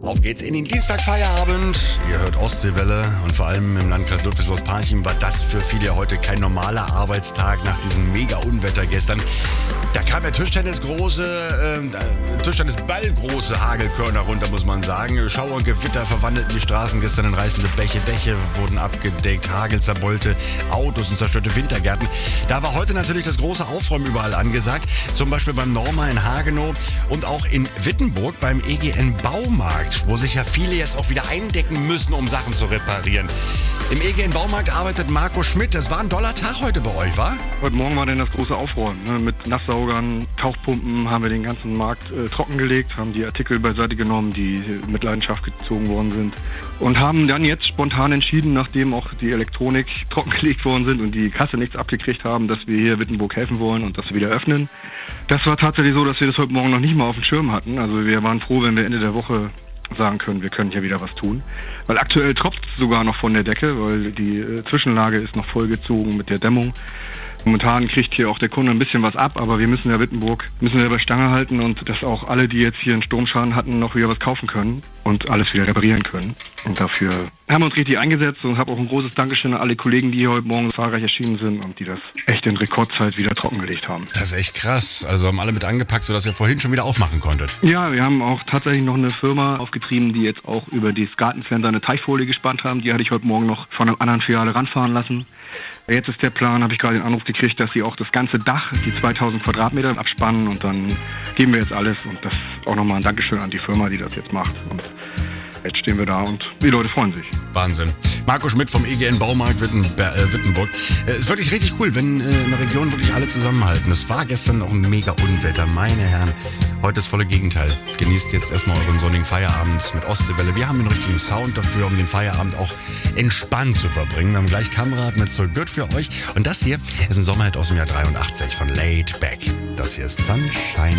Auf geht's in den Dienstagfeierabend. Ihr hört Ostseewelle und vor allem im Landkreis Ludwigshafen-Parchim war das für viele heute kein normaler Arbeitstag nach diesem Mega-Unwetter gestern. Da kam der Tischtennisballgroße Hagelkörner runter, muss man sagen. Schauer und Gewitter verwandelten die Straßen gestern in reißende Bäche. Dächer wurden abgedeckt, Hagel zerbeulte Autos und zerstörte Wintergärten. Da war heute natürlich das große Aufräumen überall angesagt. Zum Beispiel beim Norma in Hagenow und auch in Wittenburg beim EGN Baumarkt, wo sich ja viele jetzt auch wieder eindecken müssen, um Sachen zu reparieren. Im EGN Baumarkt arbeitet Marco Schmidt. Das war ein doller Tag heute bei euch, wa? Heute Morgen war denn das große Aufräumen. Mit Nasssaugern, Tauchpumpen haben wir den ganzen Markt trockengelegt, haben die Artikel beiseite genommen, die mit Leidenschaft gezogen worden sind. Und haben dann jetzt spontan entschieden, nachdem auch die Elektronik trockengelegt worden sind und die Kasse nichts abgekriegt haben, dass wir hier Wittenburg helfen wollen und das wieder öffnen. Das war tatsächlich so, dass wir das heute Morgen noch nicht mal auf dem Schirm hatten. Also wir waren froh, wenn wir Ende der Woche sagen können, wir können hier wieder was tun. Weil aktuell tropft es sogar noch von der Decke, weil die Zwischenlage ist noch vollgezogen mit der Dämmung. Momentan kriegt hier auch der Kunde ein bisschen was ab, aber wir müssen ja Wittenburg bei Stange halten und dass auch alle, die jetzt hier einen Sturmschaden hatten, noch wieder was kaufen können und alles wieder reparieren können. Und dafür haben wir uns richtig eingesetzt und habe auch ein großes Dankeschön an alle Kollegen, die hier heute Morgen zahlreich erschienen sind und die das echt in Rekordzeit wieder trockengelegt haben. Das ist echt krass. Also haben alle mit angepackt, sodass ihr vorhin schon wieder aufmachen konntet. Ja, wir haben auch tatsächlich noch eine Firma aufgetrieben, die jetzt auch über das Gartencenter eine Teichfolie gespannt haben. Die hatte ich heute Morgen noch von einer anderen Filiale ranfahren lassen. Jetzt ist der Plan, habe ich gerade den Anruf gekriegt, dass sie auch das ganze Dach, die 2000 Quadratmeter abspannen und dann geben wir jetzt alles und das auch nochmal ein Dankeschön an die Firma, die das jetzt macht. Und jetzt stehen wir da und die Leute freuen sich. Wahnsinn. Marco Schmidt vom EGN Baumarkt Wittenburg. Ist wirklich richtig cool, wenn in der Region wirklich alle zusammenhalten. Es war gestern auch ein mega Unwetter, meine Herren. Heute das volle Gegenteil. Genießt jetzt erstmal euren sonnigen Feierabend mit Ostseewelle. Wir haben den richtigen Sound dafür, um den Feierabend auch entspannt zu verbringen. Wir haben gleich Kamerad mit So Good für euch. Und das hier ist ein Sommerhit aus dem Jahr 83 von Laid Back. Das hier ist Sunshine.